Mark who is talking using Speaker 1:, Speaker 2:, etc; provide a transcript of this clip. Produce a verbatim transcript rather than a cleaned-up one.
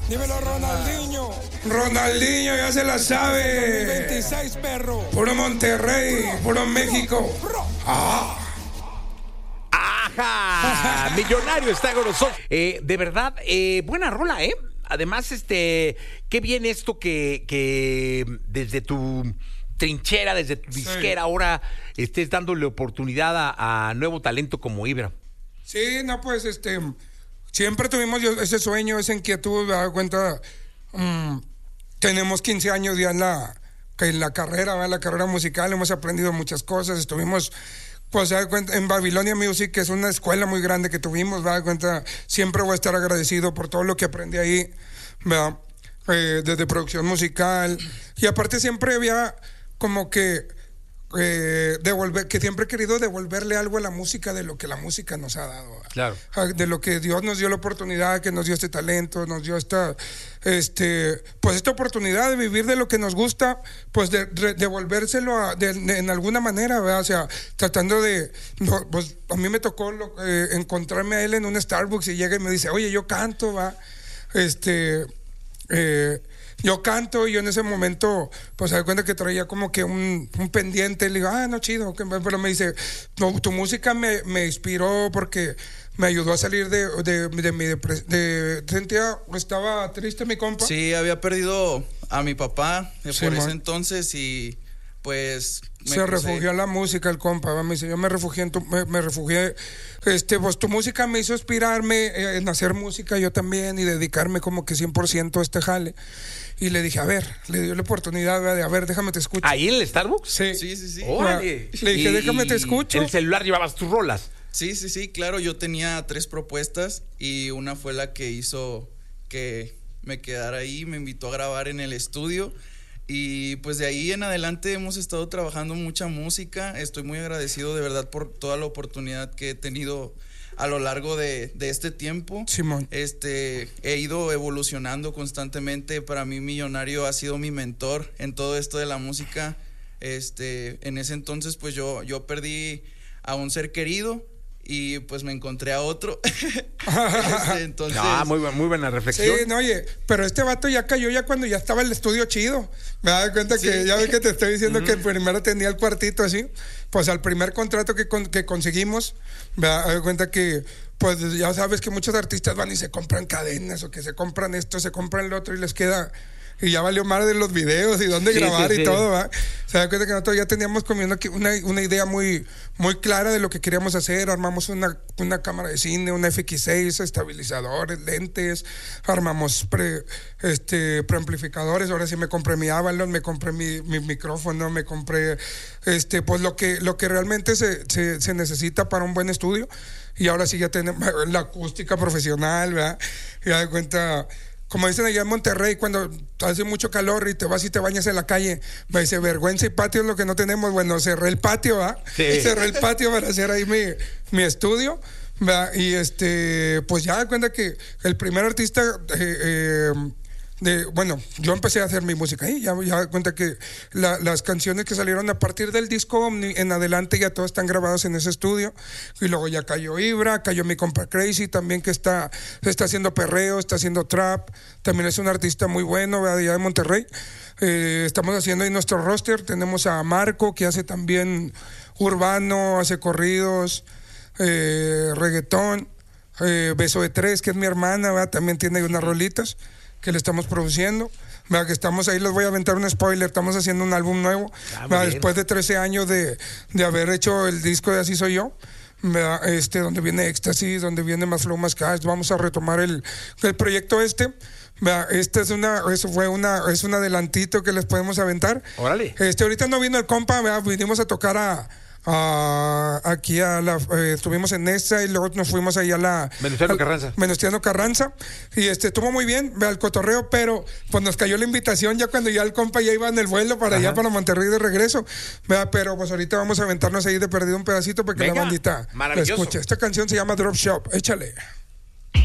Speaker 1: Dímelo, Ronaldinho.
Speaker 2: Ronaldinho ya se la sabe.
Speaker 1: veintiséis, perro.
Speaker 2: Puro Monterrey, puro México. Ah.
Speaker 3: ¡Ajá! Millonario está con nosotros. Eh, de verdad, eh, buena rola, ¿eh? Además, este, qué bien esto que, que desde tu trinchera, desde tu disquera, sí, ahora estés dándole oportunidad a, a nuevo talento como Ibra.
Speaker 2: Sí, no, pues, este, siempre tuvimos ese sueño, esa inquietud, me da cuenta, um, tenemos quince años ya en la, en la carrera, ¿verdad? La carrera musical, hemos aprendido muchas cosas, estuvimos... Pues en Babilonia Music, que es una escuela muy grande que tuvimos, ¿verdad? Cuenta, siempre voy a estar agradecido por todo lo que aprendí ahí, ¿verdad? Eh, desde producción musical. Y aparte siempre había como que eh, devolver, que siempre he querido devolverle algo a la música de lo que la música nos ha dado, ¿verdad?
Speaker 3: Claro.
Speaker 2: De lo que Dios nos dio la oportunidad, que nos dio este talento, nos dio esta, este, pues esta oportunidad de vivir de lo que nos gusta, pues de, de devolvérselo a, de, de, en alguna manera, ¿verdad? O sea, tratando de, no, pues a mí me tocó lo, eh, encontrarme a él en un Starbucks y llega y me dice, oye, yo canto, va, este, eh, yo canto, y yo en ese momento, pues, se da cuenta que traía como que un, un pendiente, y le digo, ah, no, chido, pero me dice, no, tu música me, me inspiró porque me ayudó a salir de, de, de mi depresión, de, sentía, estaba triste mi compa.
Speaker 4: Sí, había perdido a mi papá sí, por man. ese entonces, y pues...
Speaker 2: Me se puse... refugió en la música el compa, ¿va? Me dice, yo me refugié en tu, me, me refugié, este, pues tu música me hizo inspirarme en hacer música yo también y dedicarme como que cien por ciento a este jale. Y le dije, a ver, le dio la oportunidad de, a ver, déjame te escucho.
Speaker 3: ¿Ahí en el Starbucks?
Speaker 4: Sí, sí, sí. sí.
Speaker 3: Órale.
Speaker 2: Le dije, déjame te escucho.
Speaker 3: ¿En el celular llevabas tus rolas?
Speaker 4: Sí, sí, sí, claro, yo tenía tres propuestas y una fue la que hizo que me quedara ahí, me invitó a grabar en el estudio. Y pues de ahí en adelante hemos estado trabajando mucha música. Estoy muy agradecido de verdad por toda la oportunidad que he tenido a lo largo de, de este tiempo.
Speaker 2: Simón.
Speaker 4: Este, he ido evolucionando constantemente. Para mí Millonario ha sido mi mentor en todo esto de la música. Este, en ese entonces pues yo, yo perdí a un ser querido y pues me encontré a otro. este, entonces...
Speaker 3: Ah, muy, muy buena reflexión.
Speaker 2: Sí, no, oye, pero este vato ya cayó ya cuando ya estaba el estudio chido. Me das cuenta sí. que ya ves que te estoy diciendo mm. que primero tenía el cuartito así. Pues al primer contrato que, con, que conseguimos, me das cuenta que pues ya sabes que muchos artistas van y se compran cadenas o que se compran esto, se compran lo otro y les queda... Y ya valió más de los videos y dónde sí, grabar sí, y sí. todo, ¿va? Se da cuenta que nosotros ya teníamos como una, una, una idea muy, muy clara de lo que queríamos hacer. Armamos una, una cámara de cine, una F X seis, estabilizadores, lentes, armamos pre, este, preamplificadores. Ahora sí me compré mi Avalon, me compré mi, mi micrófono, me compré este, pues lo que, lo que realmente se, se, se necesita para un buen estudio. Y ahora sí ya tenemos la acústica profesional, ¿verdad? Y ya de cuenta... Como dicen allá en Monterrey, cuando hace mucho calor y te vas y te bañas en la calle, me dice, vergüenza y patio es lo que no tenemos. Bueno, cerré el patio, ¿va? Sí. Cerré el patio para hacer ahí mi, mi estudio, ¿va? Y este, pues ya de cuenta que el primer artista... Eh, eh, De, bueno, yo empecé a hacer mi música ahí, ya, ya cuenta que la, las canciones que salieron a partir del disco Omni en adelante ya todas están grabadas en ese estudio, y luego ya cayó Ibra, cayó mi compa Crazy también, que está, está haciendo perreo, está haciendo trap, también es un artista muy bueno, de allá de Monterrey. Eh, estamos haciendo ahí nuestro roster, tenemos a Marco, que hace también urbano, hace corridos, eh, reggaetón, eh, Beso de Tres, que es mi hermana, ¿verdad? También tiene unas rolitas que le estamos produciendo, ¿verdad? Que estamos ahí, les voy a aventar un spoiler, estamos haciendo un álbum nuevo, ah, después de trece años de, de haber hecho el disco de Así Soy Yo, ¿verdad? Este, donde viene Éxtasis, donde viene Más Flow Más Cash, vamos a retomar el, el proyecto este, ¿verdad? Este es una, eso fue una, es un adelantito que les podemos aventar.
Speaker 3: Órale.
Speaker 2: Este, ahorita no vino el compa, ¿verdad? Vinimos a tocar a Uh, aquí a la, eh, estuvimos en Nesa y luego nos fuimos ahí a la
Speaker 3: Venustiano Carranza
Speaker 2: Venustiano Carranza y este estuvo muy bien, ve al cotorreo, pero pues nos cayó la invitación ya cuando ya el compa ya iba en el vuelo para Ajá. allá para Monterrey de regreso, ¿verdad? Pero pues ahorita vamos a aventarnos ahí de perdido un pedacito para que Venga, la bandita la escuche. Esta canción se llama Drop Shop, échale.